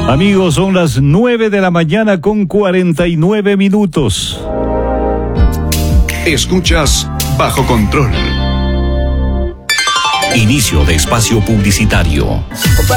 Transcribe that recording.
Amigos, son las 9 de la mañana con 49 minutos. Escuchas Bajo Control. Inicio de espacio publicitario.